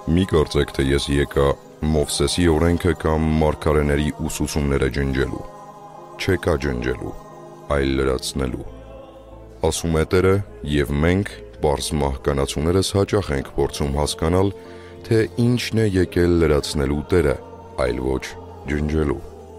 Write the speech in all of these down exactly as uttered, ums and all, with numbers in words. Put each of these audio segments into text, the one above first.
Մի կարծեք, թե ես եկա Մովսեսի օրենքը կամ մարգարեների ուսուցումները ջնջելու, չեկա ջնջելու, այլ լրացնելու։ Ասում է Տերը, և մենք, պարզ մահկանացուներս հաճախ ենք փորձում հասկանալ, թե ինչն է եկել լրացնելու Տերը, այլ ոչ ջնջելու։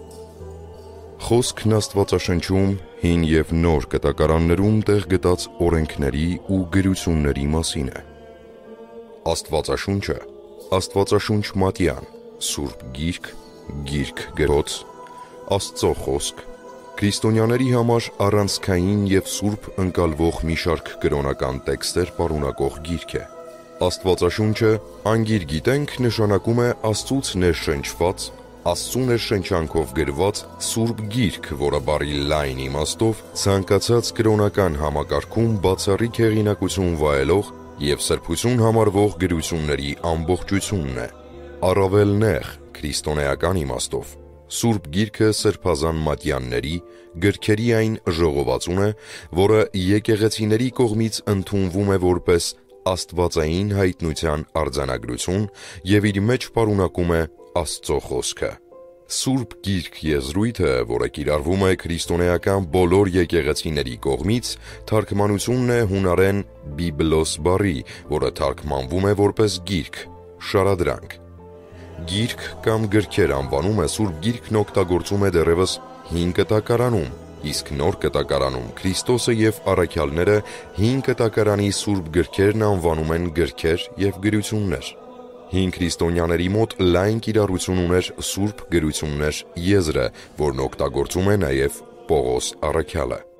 Խոսքն Աստվածաշնչում հին և նոր կտակարաններում տեղ գտած օրենքների ու գրությունների մասին է։ Աստվածաշունչը, Աստվածաշունչ մատյան, Սուրբ Գիրք, Գիրք գրոց, Աստծո խոսք, քրիստոնյաների համար առանցքային և սուրբ ընկալվող մի շարք կրոնական տեքստեր պարունակող գիրք է։ Աստվածաշունչը, անգիր գիտենք, նշանակում է Աստծուց ներշնչված, Աստծու ներշնչանքով գրված Սուրբ Գիրք, որը բառի լայն իմաստով ցանկացած կրոնական համակարգում բացառիկ հեղինակություն վայելող և սրբություն համարվող գրությունների ամբողջությունն է։ Առավել նեղ, քրիստոնեական իմաստով, Սուրբ Գիրքը սրբազան մատյանների, գրքերի այն ժողովածուն է, որը եկեղեցիների կողմից ընդունվում է որպես աստվածային հայտնության արձանագրություն և իր մեջ պարունակում է Աստծո խոսքը։ Սուրբ Գիրք եզրույթը, որը կիրառվում է քրիստոնեական բոլոր եկեղեցիների կողմից, թարգմանությունն է հունարեն բիբլոս բառի, որը թարգմանվում է որպես գիրք, շարադրանք։ Գիրք կամ գրքեր անվանումը Սուրբ Գիրքն օգտագործում է դեռևս հին կտակարանում, իսկ նոր կտակարանում Քրիստոսը և առաքյալները հին կտակարանի սուրբ գրքերն անվանում են գրքեր և գրություններ։ Հին քրիստոնյաների մոտ լայն կիրառություն ուներ Սուրբ գրություններ եզրը, որն օգտագործում է նաև Պողոս առաքյալը։